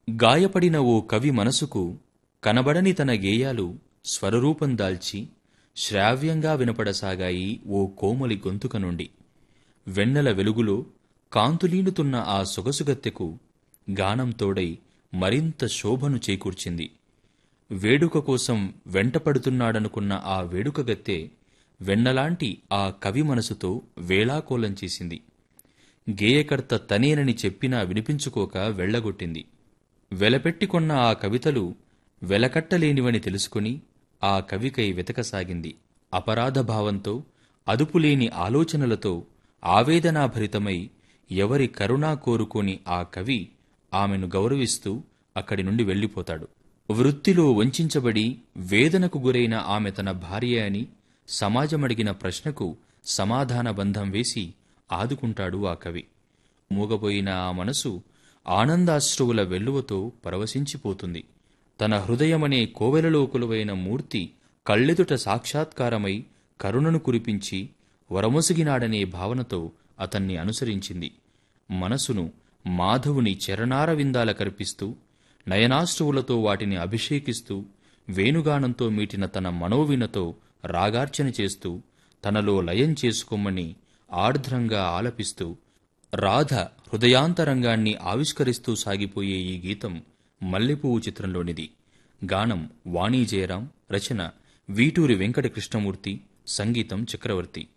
గాయపడిన ఓ కవి మనసుకు కనబడని తన గేయాలు స్వరరూపం దాల్చి శ్రావ్యంగా వినపడసాగాయి ఓ కోమలి గొంతుక నుండి. వెన్నెల వెలుగులో కాంతులీనుతున్న ఆ సొగసుగత్తెకు గానం తోడై మరింత శోభను చేకూర్చింది. వేడుక కోసం వెంటపడుతున్నాడనుకున్న ఆ వేడుకగత్తె వెన్నలాంటి ఆ కవి మనసుతో వేళాకోలం చేసింది. గేయకర్త తనేనని చెప్పినా వినిపించుకోక వెళ్లగొట్టింది. వెలపెట్టికొన్న ఆ కవితలు వెలకట్టలేనివని తెలుసుకుని ఆ కవికై వెతకసాగింది. అపరాధభావంతో, అదుపులేని ఆలోచనలతో ఆవేదనాభరితమై ఎవరి కరుణా కోరుకోని ఆ కవి ఆమెను గౌరవిస్తూ అక్కడి నుండి వెళ్ళిపోతాడు. వృత్తిలో వంచించబడి వేదనకు గురైన ఆమె తన భార్య అని సమాజమడిగిన ప్రశ్నకు సమాధాన బంధం వేసి ఆదుకుంటాడు ఆ కవి. మూగబోయిన ఆ మనసు ఆనందాశ్రువుల వెల్లువతో పరవశించిపోతుంది. తన హృదయమనే కోవెలలో కొలువైన మూర్తి కళ్ళెదుట సాక్షాత్కారమై కరుణను కురిపించి వరమొసిగినాడనే భావనతో అతన్ని అనుసరించింది. మనసును మాధవుని చరణారవిందాల కర్పిస్తూ, నయనాశ్రువులతో వాటిని అభిషేకిస్తూ, వేణుగానంతో మీటిన తన మనోవినతో రాగార్చన చేస్తూ, తనలో లయం చేసుకోమని ఆర్ద్రంగా ఆలపిస్తూ, రాధ హృదయాంతరంగాన్ని ఆవిష్కరిస్తూ సాగిపోయే ఈ గీతం మల్లెపువ్వు చిత్రంలోనిది. గానం వాణీ జయరాం, రచన వీటూరి వెంకట కృష్ణమూర్తి, సంగీతం చక్రవర్తి.